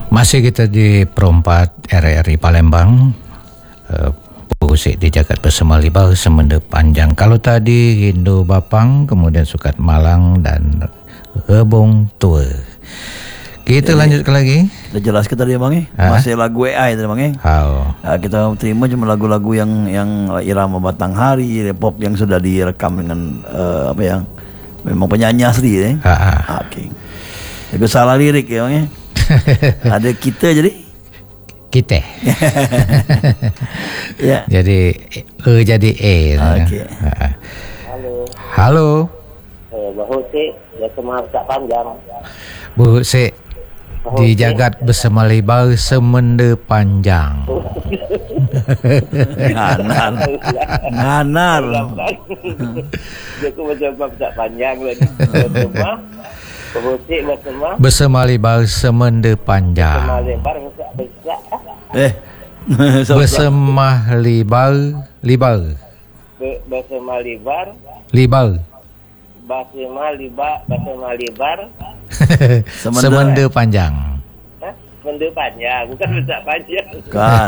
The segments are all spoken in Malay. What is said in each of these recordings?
Masih kita di Perempat RRI Palembang, Pusik di Jagat Bersama Libar Semenda Panjang. Kalau tadi Hindu Bapang, kemudian Sukat Malang dan Rebung Tua. Kita lanjutkan lagi. Dah jelaskan tadi bang masih lagu AI tadi bang kita terima cuma lagu-lagu yang irama batang hari, pop yang sudah direkam dengan apa yang memang penyanyi asli Okey. Aku salah lirik ya bang Ada kita jadi kita. Ya. Jadi jadi Okey. Halo. Bahusik bersama tak panjang. Bahusik di Jagat Bersama Libar Semenda Panjang. Nganar. Dia tu macam tak panjang lagi. Bahusik Bersama Libar Semenda Panjang. Bersama Libar besar. Bersama Libar Bersama Libar. Bersama Libar. Semenda Panjang. Semenda Panjang, bukan besar panjang. Kan.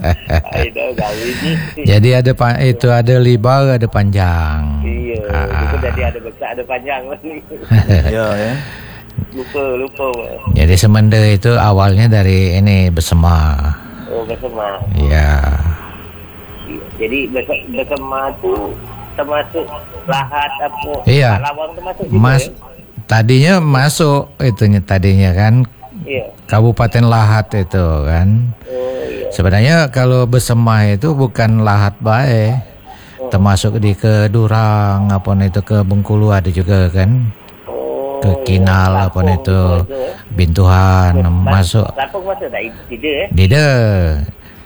Jadi ada itu ada libar, ada panjang. Iya, itu jadi ada besar, ada panjang. Ya. Lupa. Jadi semenda itu awalnya dari ini bersama. Oh, bersama. Ya. Jadi bersama tu termasuk lahat apa? Iya. Lawang termasuk juga. Tadinya masuk itunya tadinya kan. Iya. Kabupaten Lahat itu kan. Oh, iya. Sebenarnya kalau bersama itu bukan Lahat bae. Termasuk di Kedurang apa itu ke Bengkulu ada juga kan. Ke Kinal apa itu Bintuhan masuk. Lampung masuk tak? Tidak Tidak.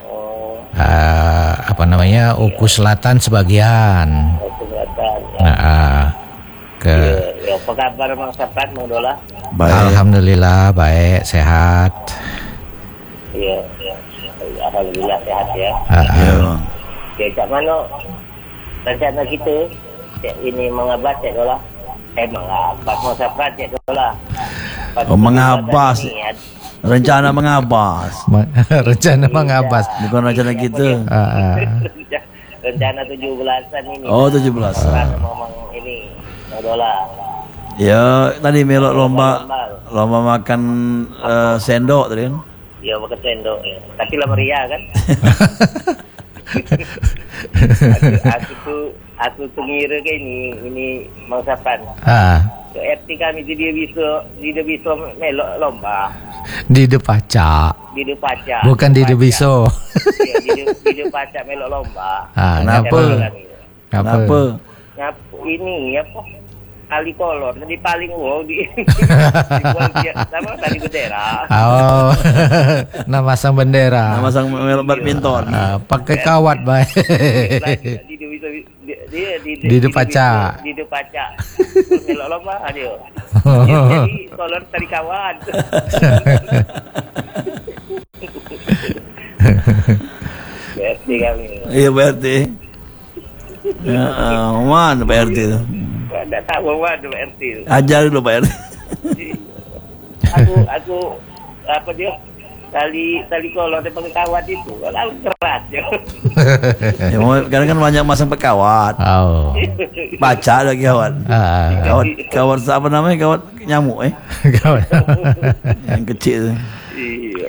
Apa namanya Uku Selatan sebagian. Uku Selatan. Ke apa kabar Mang Saprat, Mang Dola? Baik. Alhamdulillah baik, sehat. Iya. Alhamdulillah sehat ya. Okey, kat mana rencana kita? Ini mengabas Cik Dola. Mengabas Mang Saprat Cik Dola. Mengabas. Rencana mengabas. Rencana mengabas. Bukan rencana kita. Rencana 17-an ini. Oh, 17-an. Memang ini Dola. Ya, tadi melok lomba makan sendok tadi kan. Ya, makan sendok. Tapi lah meriah kan. aku tu ngira ke ini Mang Sapan. RT kami dia bisa melok lomba. Di Depaca. Bukan di Debiso. Ya, di Depaca melok lomba. Kenapa? Ini apa? Kali kolor jadi paling wow di sama tali bendera. Oh. Nama sang bendera. Nama sang melok badminton. Pakai kawat baik. Di Depaca. Di Depaca. Melok lomba dia. Jadi kolor tali kawat. BRT kami. Iya BRT. Ya, mana BRT tu? Tak tahu mana BRT tu. Ajar dulu BRT. Aku apa dia? Tali kolor dia pakai kawat itu. Kalau keras je. Ya, kadang kan banyak masang pakai kawat. Oh. Baca lagi kawat. Kawat apa namanya? Kawat nyamuk Kawat. Yang kecil tu. Iya.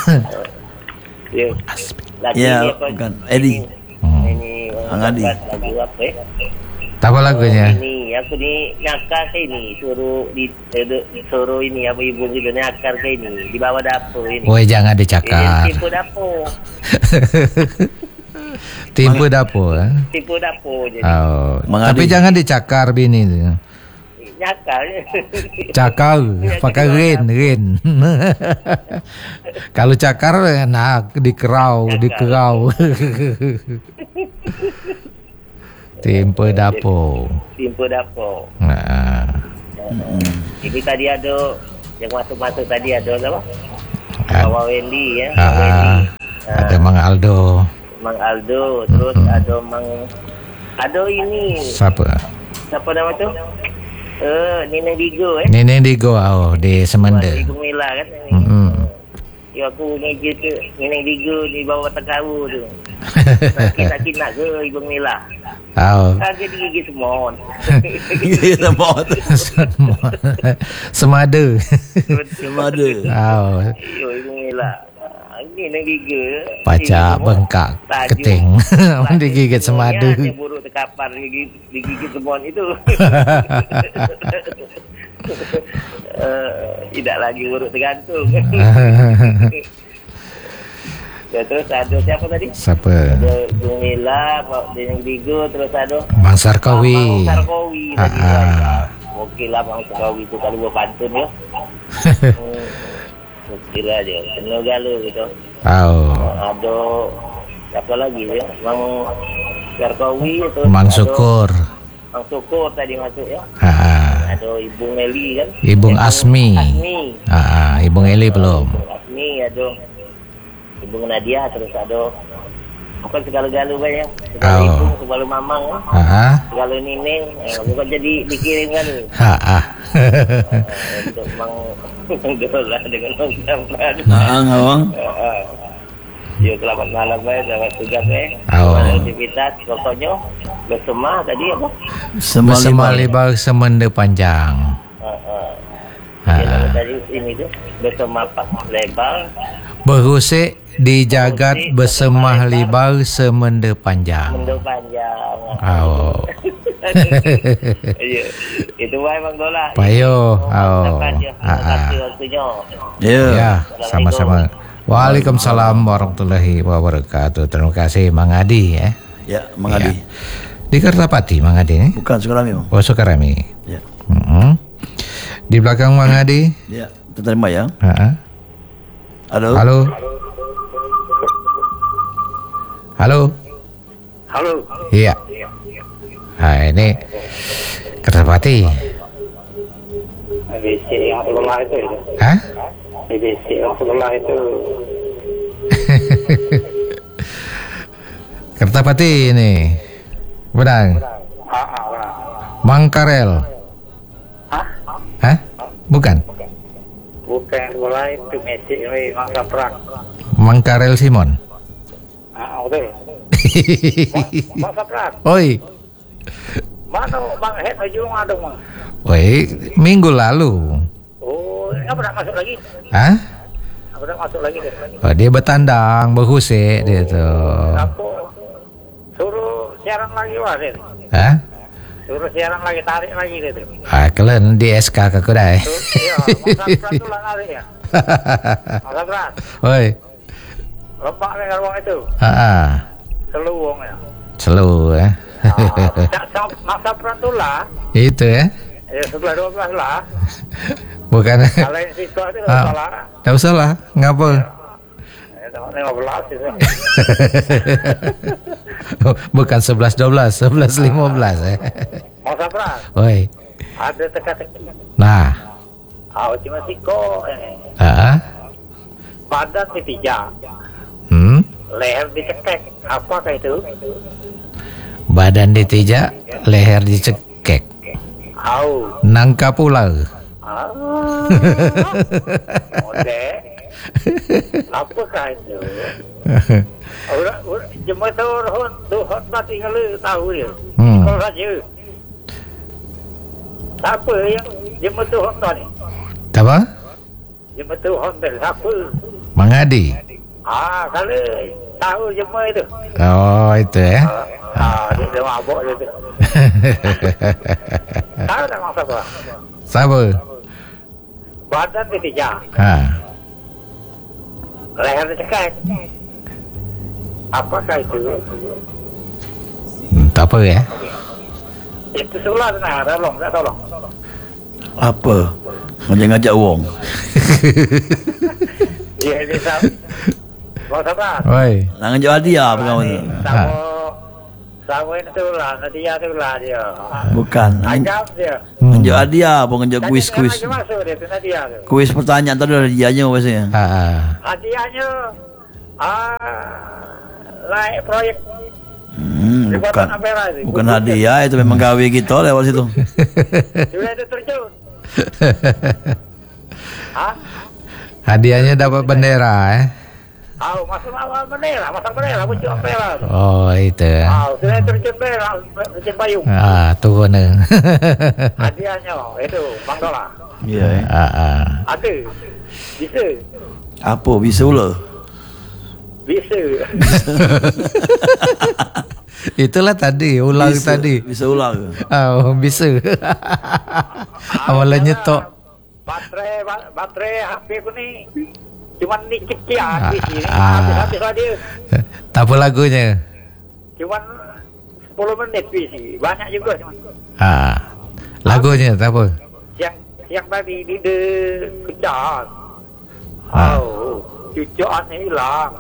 Ya, bukan Eddie. Ini Angadi. Lagu apa Apa lagunya? Ini aku ni nyakar ke ini suruh ini apa ibu juga nyakar ke ini di bawah dapur ini. Woi jangan dicakar. Tipu dapur. Tipu dapur. Tipu dapur jadi. Oh. Tapi jangan dicakar bini tu. Nyakar. Cakar pakai rin. Kalau cakar enak dikerau. Tipu dapur. Ini tadi ada yang masuk tadi ada apa? Bawa Wendy ya. Ada Mang Aldo. Terus ada ini. Siapa nama tu? Neneng Digo Neneng Digo di Semenda. Ibu Mila kan. Ya aku ngejit ke Ngineng Liga ni bawa tekawu tu. Nak ke Ibu Mila. Kan dia digigit semut. Gigit semut. Semada. Yo Ibu Mila. Ngineng Liga. Pacak bengkak keting. Digigit semada. Dia buruk terkapar digigit semut itu. Tidak lagi buruk tergantung. Ya, terus ada siapa tadi? Siapa? Ada Bumila, Deneng Ligo, terus ada Bang Sarkawi. Okey lah Bang Sarkawi tu kalau buat pantun ya. Okey lah dia. Senang galau gitu. Ada siapa lagi ya? Bang Sarkawi tu. Bang Syukur. Bang Syukur tadi masuk ya. Ada Ibu Meli kan? Ibu Asmi. Ibu Eli belum. Asmi ada Ibu Nadia, terus ada bukan segala-gala banyak. Segala ibu, segala mamang kan? Segala nenek, bukan jadi dikirim kan? Untuk Bang Dola dengan Bang Sampan. Abang. Ya, selamat malam selamat tugas aktivitas pokoknya bersama tadi apa? Bersama lebar semenda panjang. Tadi ini tu bersama lebar berusik di jagat bersemah libar semenda panjang. Semenda panjang. Ya. Itu Bang Dola. Payo. Ya, sama-sama. Waalaikumsalam warahmatullahi wabarakatuh. Terima kasih Mang Adi ya. Ya, Mang Adi. Di Kertapati Mang Adi nih? Bukan, Sukarami Bang. Oh, Sukarami. Ya. Di belakang Mang Adi? Ya, terima ya. Halo. Iya. Ini Kertapati. BBC yang sebelah itu. BBC yang sebelah itu. Kertapati ini. Benar. Mangkarel. Bukan. Bukan, sebelah itu Messi ini Mangkaprak. Mangkarel Simon. Betul. Mangkaprak. Oi. Mana Bang Het ujung ada Bang? Minggu lalu. Enggak pernah masuk lagi. Enggak pernah masuk lagi deh. Dia bertandang, berhusik dia tuh. Aku suruh siaran lagi wasit. Suruh siaran lagi, tarik lagi dia tuh. Kalian di SK ke kedai. Iya, Masa Prat tu lah narik ya. Masa Prat. Oi. Lepak dengan ruang itu. Seluwong ya. Ya. Masa Prat tu lah. Itu ya. Ya, 11-12 lah. Bukan. Kalau yang siswa itu tak salah. Tak usah lah. Ngapa? Ya, 15 itu. Bukan 11-12, 11-15 ya. Masa Prat. Oi. Ada teka-teki. Nah. Cuma siko. Badan dipijak. Leher dicekek. Apakah itu? Badan ditijak, leher dicekek. Nangka pula. Modek. Apakah itu? Cuma tuhon mati ngalu tahu dia. Kalau saja. Siapa yang jemput tuhon tadi? Apa? Jemput tuhon tadi siapa? Mang Adi. Kalau tahu jemput itu. Oh, itu ya. Dia mabuk dia tu. Tahu tak maksud apa? Siapa? Badan ditijak. Leher dicekek. Apakah itu? Tak apa ya. Itu sulah nak tolong. Apa? Ngajak wong. Ya, ini sama. Bang Sabah. Oi. Nak ngajak hadiah apa kamu tu? Sama itu lah, Nadia tu lah dia. Bukan. Agam dia. Ngajak hadiah apa ngajak kuis. Masuk dia tu Nadia tu. Kuis pertanyaan tadi ada hadiahnya biasanya. Hadiahnya naik proyek. Bukan hadiah, itu memang gawe kita lewat situ. Sudah itu terjun. Hadiahnya dapat bendera masuk bendera, masang bendera, pucuk bendera. Oh, itu. Saya terjun bendera, terjun payung. Turun. Hadiahnya itu Bang Dola. Ya. Ada. Bisa. Apa bisa ular? Bisa. Itulah tadi ulang bisa, tadi. Bisa ulang. Bisa. Amalan nyetok. Baterai HP ku ni cuma dikit kian di sini. Habis dia. Tak apa lagunya. Cuma 10 menit visi. Banyak juga cuma. Lagunya tak apa. Yang tadi di kejar. Cucuan hilang.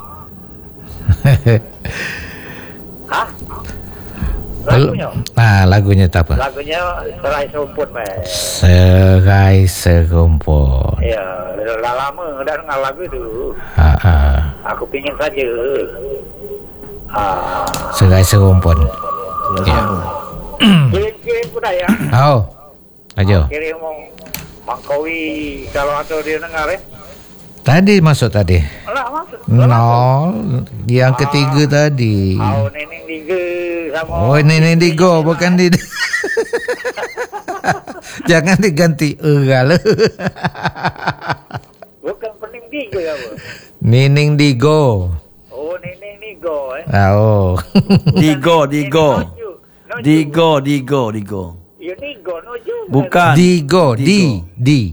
Lagunya? Lagunya tak apa. Lagunya Serai Serumput, Serai Serumput. Ya, dah lama dah dengar lagu tu. Aku pingin saja. Serai Serumput. Ya. Kirim budaya. Ajo. Kirim Mak Kowi kalau ada dia dengar Tadi masuk tadi. Masuk. Yang ketiga tadi. Nenek Diga sama. Nenek Diga bukan di. Jangan diganti kalau. Bukan Pening Diga apa? Nining Digo. Nenek Digo Digo. Ya Digo Nojo. Bukan. Digo. D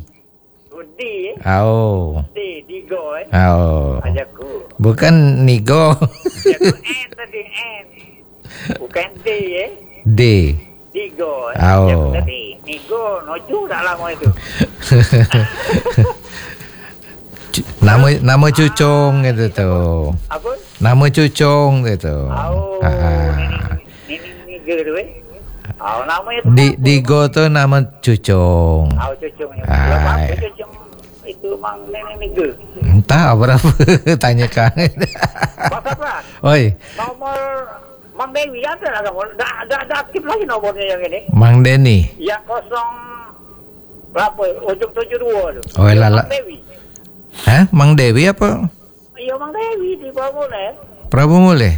Digo ajaku. Bukan Nigo. N tadi N. Bukan D D. Digo. Tadi Nigo Nojo dah lama itu. Nama cucung itu tu. Apa? Nama cucung itu. Ini Nigo tu nama itu. Digo tu nama cucung. Cucungnya. Berapa cucung? Itu Mang Nenek Niga. Entah berapa. Tanyakan. Pak Oi. Nomor Mang Dewi ada lah kamu. Dah aktif lagi nomornya yang ini. Mang Deni. Yang 0 berapa? Ujung 72 tu. Lala. Mang Dewi. Mang Dewi apa? Iya Mang Dewi di Pramule. Pramule.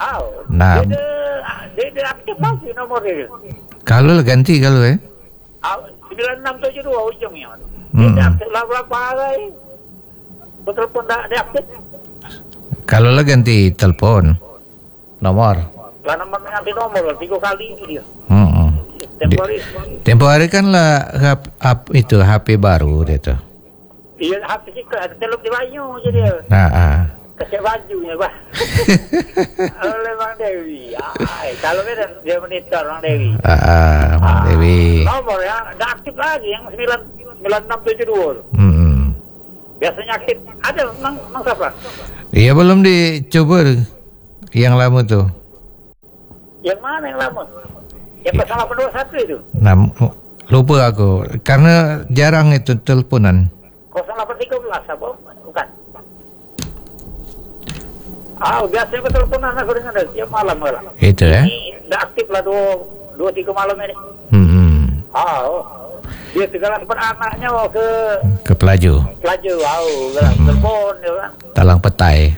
Dia aktif lagi nomor dia. Kalau ganti kalau 9672 ujungnya. Dia aktif lah berapa hari. Betul pun dah aktif. Kalau ganti telepon nomor. Lah nomor ganti nomor 3 kali itu dia. Tempoh hari kan lah itu HP baru dia tu. Iya HP juga ada teluk di banyu je dia. Kasih bajunya bah. Oleh Mang Dewi. Kalau dia monitor Mang Dewi. Mang Dewi. Nomor yang dah aktif lagi yang 9672. Biasanya aktif. Ada Mang siapa? Iya belum dicoba yang lama tu. Yang mana yang lama? Yang pasal 821 itu? Lupa aku. Karena jarang itu teleponan. 0813 apa? Bukan. Biasanya berteleponan aku dengan dia tiap malam lah. Itu Dah aktif lah 2-3 malam ini. Dia segala tempat anaknya ke Pelaju. Telepon dia kan. Talang Petai.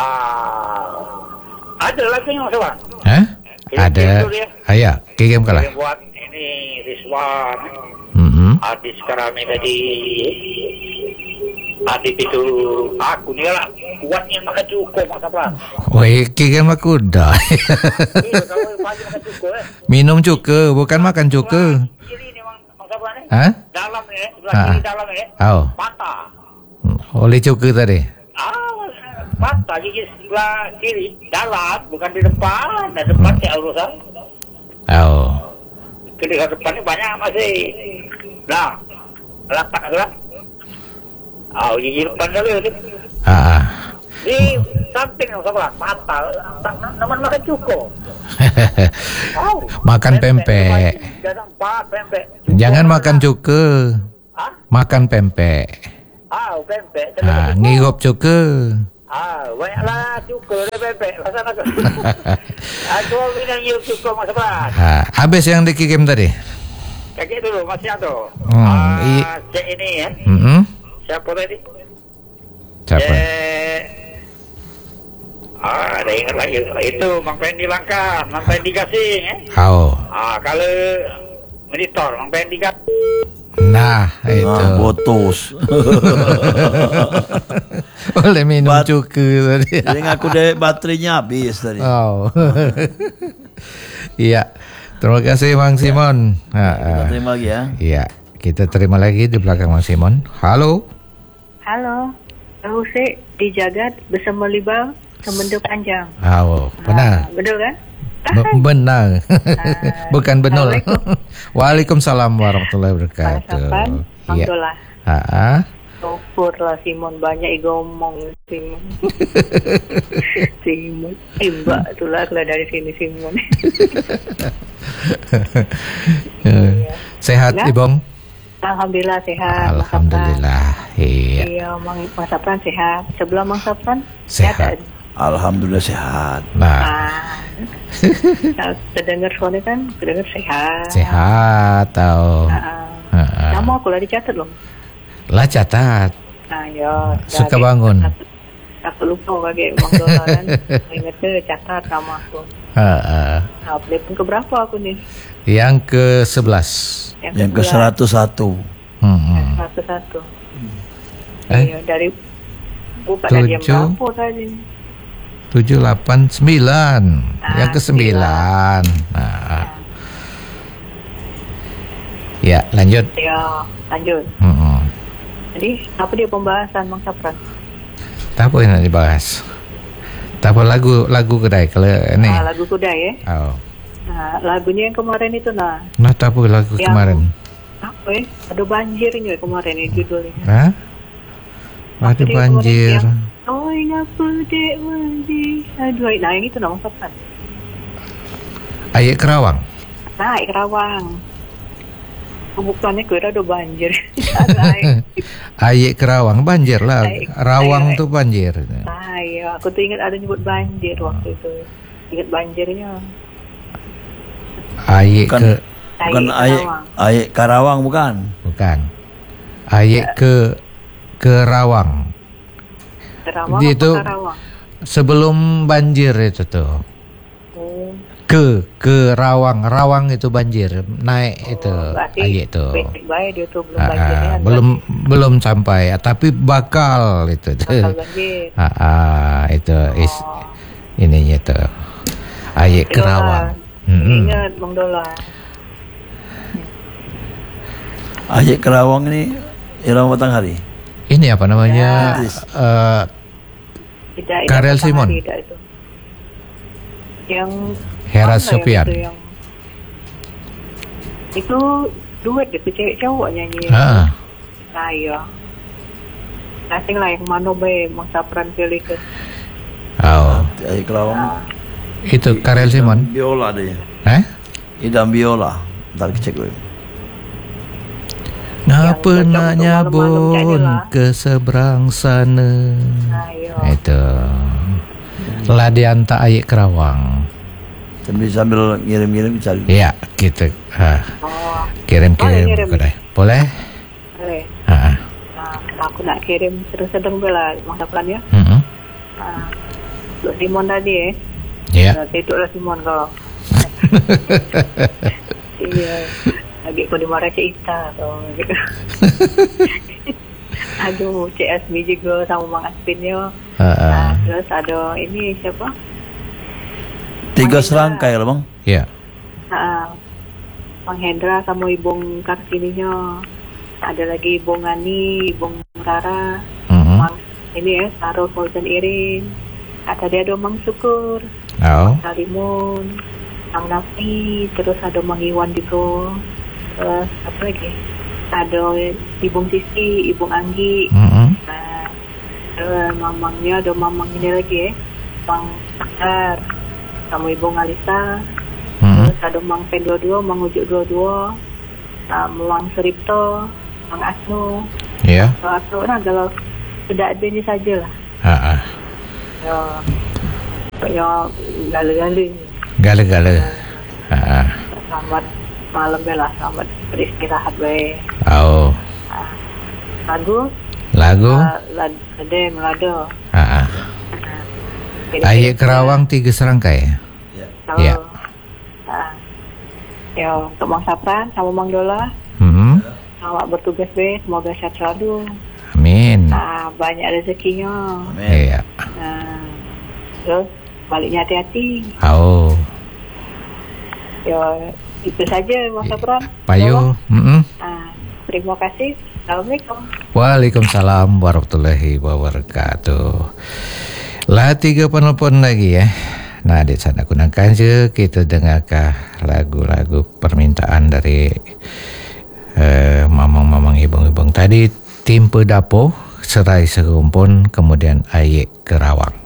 Ada lagi yang seorang. Ada. Ayah, kirim kalah. Buat ini Rizwan. Adis sekarang ni tadi. Adit itu aku ni lah kuatnya makan cukup mak saplan. Kirim aku dah. Iya kalau pagi makan cukup Minum cukup, bukan makan cukup. Kiri ni mak saplan ni. Dalam ni, sebelah kiri dalam ni. Patah. Oleh cukup tadi. Patah gigi sebelah kiri dalam, bukan di depan. Di depan saya urusan. Ke depan ni banyak masih. Dah. Lapak lah. Gigi depan dulu ni. Di samping yang sebelah patah. Naman makan cukup. Makan pempek. Jangan makan cuka. Makan pempek. Pempek. Ngigop cuka. Banyaklah cuka dan pempek. Pasal aku. Aku minum yuk cuka mak sebelah. Habis yang dikirim tadi? Kakek dulu masih ada. Cek ini ya. Siapa tadi? Siapa? Ada ingat lagi itu Bang Pendi Langkan, Bang Pendi Gasing. Kalau monitor Bang Pendi Gasing. Nah, itu botos. Boleh minum cuka tadi. Jadi aku deh baterainya habis tadi. Iya. Terima kasih Bang Simon. Kita terima lagi ya. Iya, kita terima lagi di belakang Bang Simon. Halo. Hussein di Jagat bersama Libang Semenda Panjang. Benar. Betul kan? Benar. Bukan benul. Waalaikumsalam warahmatullahi wabarakatuh. Iya. Syukur lah Simon, banyak ngomong Simon. Simon. Mbak itulah kalau dari sini Simon. Sehat Ibong? Alhamdulillah sehat. Alhamdulillah. Iya, Mang Sapran sehat. Sebelah Mang Sapran sehat. Alhamdulillah sehat. Terdengar suara kan, terdengar sehat. Sehat tahu. Nama aku lah dicatat loh. Lah catat. Ya. Suka bangun. Aku lupa bagi Bang Dola kan. Ingat catat nama aku. Telepon ke berapa aku nih? Yang ke-11. Yang ke-101. 101. Iya, dari buka dari jam berapa tadi? 7, 8, 9. Yang ke-9. Ya, lanjut. Ya, lanjut. Jadi, apa dia pembahasan Bang Sapran? Tak apa yang nak dibahas. Tak apa lagu kedai kalau ini. Lagu kedai lagunya yang kemarin itu tak apa lagu yang kemarin. Apa ada banjirnya kemarin ini judulnya. Ada banjir. Oh ngapa dek mandi. Aduh, yang itu Bang Sapran. Ayat Kerawang. Ayat Kerawang. Bukannya kira ada banjir. Ayat Kerawang banjir lah. Rawang tuh banjir. Iya, aku tuh ingat ada nyebut banjir waktu itu. Ingat banjirnya. Bukan Ayat Karawang bukan. Ayat Kerawang. Kerawang itu Karawang? Sebelum banjir itu tuh. Rawang itu banjir naik itu ayat itu. Dia tuh belum banjirnya. Belum sampai tapi bakal itu. Bakal banjir. Itu ininya tuh ayat Kerawang. Ingat Bang Dola. Ayat Kerawang ini Irama Matahari. Ini apa namanya? Karel Simon. Yang Hera Sofian. Itu duet gitu cewek cowok nyanyi. Iya. Asing lah yang mana be Mang Sapran pilih ke. Ayat Kerawang. Itu Karel Simon. Biola dia. Idam biola. Ntar cek dulu. Ngapa nak nyabun ke seberang sana. Itu Ladianta Ayat Kerawang. Sambil ngirim-ngirim cari. Iya, gitu. Kirim-kirim kedai. Boleh? Boleh. Aku nak kirim sedang bela Mang Sapran ya. Untuk Simon tadi Iya. Tidurlah Simon kalau. Iya. Lagi kau dimarah Cik Ita atau gitu. Aduh, Cik Asmi juga sama Mang Aspinnya. Terus ada ini siapa? 3 serangkai lah Bang. Iya. Bang Hendra sama Ibong Kartininya. Ada lagi Ibong Ngani, Ibong Rara. Mang ini Sarul Fauzan Irin. Ada dia ada Mang Syukur. Mang Salimun, Mang Nafi, terus ada Mang Iwan juga. Terus apa lagi? Ada Ibong Sisi, Ibong Anggi. Mamangnya ada mamang ini lagi Mang Akar sama Ibu Alisa. Terus ada Mang Pen 22, Mang Ujuk 22, Mang Seripto, Mang Asno. Iya. Asno adalah sudah adanya saja lah. Ya gale-gale. Selamat malam lah, selamat beristirahat baik. Lagu Lagu? Lado. Ayek Kerawang 3 serangkai. Ya. Ya, untuk Mang Sapran sama Mang Dola. Awak bertugas semoga sehat selalu. Amin. Banyak rezekinya. Amin. Iya. Terus baliknya hati-hati. Ya, itu saja Mang Sapran. Payu. Terima kasih. Assalamualaikum. Waalaikumsalam warahmatullahi wabarakatuh. Lah 3 penelpon lagi ya. Nah, di sana gunakan je kita dengarkan lagu-lagu permintaan dari mamang-mamang ibung-ibung tadi. Tim Pedapo, Serai Serumpun, kemudian Ayek Kerawang.